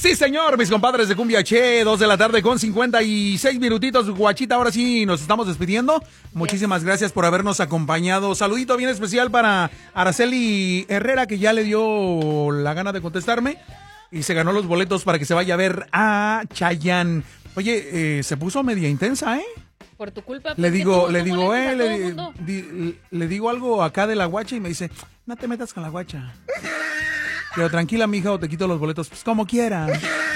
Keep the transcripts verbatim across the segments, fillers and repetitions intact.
Sí, señor, mis compadres de Cumbia Che, dos de la tarde con cincuenta y seis minutitos, guachita, ahora sí nos estamos despidiendo. Muchísimas gracias por habernos acompañado. Saludito bien especial para Araceli Herrera, que ya le dio la gana de contestarme y se ganó los boletos para que se vaya a ver a Chayanne. Oye, eh, se puso media intensa, ¿eh? Por tu culpa. Le digo, tú, le tú digo, eh, le, le, di, le digo algo acá de la guacha y me dice, no te metas con la guacha. Pero tranquila, mija, o te quito los boletos, pues como quieras.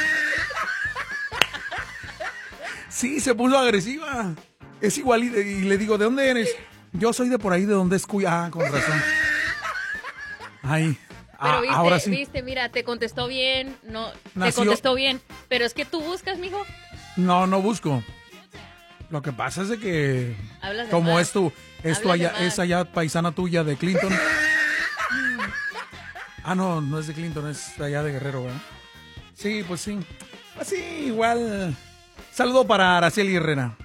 Sí, se puso agresiva. Es igual y, y le digo, ¿de dónde eres? Yo soy de por ahí, de donde es Cuya. Ah, con razón. Ay, pero ah, viste, ahora sí. viste, mira, te contestó bien, no, Nació... te contestó bien, pero es que tú buscas, mijo. No, no busco. Lo que pasa es de que Hablas de como más. es tu, es tu allá, es allá paisana tuya de Clinton. Ah, no, no es de Clinton, es allá de Guerrero, ¿verdad? Sí, pues sí. Así, igual. Saludo para Araceli Herrera.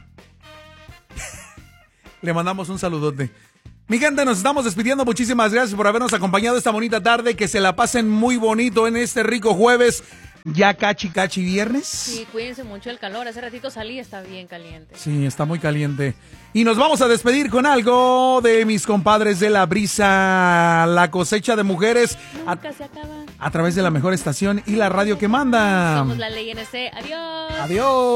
Le mandamos un saludote. Mi gente, nos estamos despidiendo. Muchísimas gracias por habernos acompañado esta bonita tarde. Que se la pasen muy bonito en este rico jueves. Ya cachi cachi viernes. Sí, cuídense mucho el calor. Hace ratito salí, está bien caliente. Sí, está muy caliente. Y nos vamos a despedir con algo de mis compadres de La Brisa, la cosecha de mujeres. Nunca a, se acaba. A través de la mejor estación y la radio que manda. Somos la Ley N C. Adiós. Adiós.